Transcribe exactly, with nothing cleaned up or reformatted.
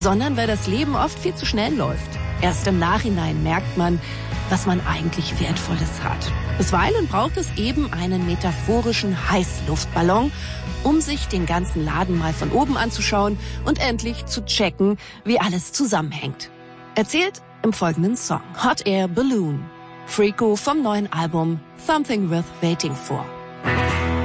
sondern weil das Leben oft viel zu schnell läuft. Erst im Nachhinein merkt man, was man eigentlich Wertvolles hat. Bisweilen braucht es eben einen metaphorischen Heißluftballon, um sich den ganzen Laden mal von oben anzuschauen und endlich zu checken, wie alles zusammenhängt. Erzählt im folgenden Song Hot Air Balloon, Freako vom neuen Album Something Worth Waiting For.